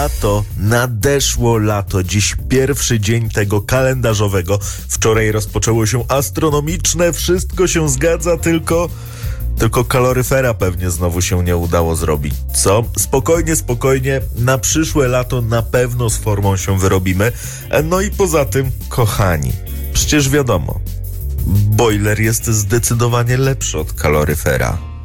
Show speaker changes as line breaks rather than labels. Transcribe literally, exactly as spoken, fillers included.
lato, nadeszło lato. Dziś pierwszy dzień tego kalendarzowego. Wczoraj rozpoczęło się astronomiczne, wszystko się zgadza, tylko... Tylko kaloryfera pewnie znowu się nie udało zrobić. Co? Spokojnie, spokojnie. Na przyszłe lato na pewno z formą się wyrobimy. No i poza tym, kochani, przecież wiadomo, bojler jest zdecydowanie lepszy od kaloryfera.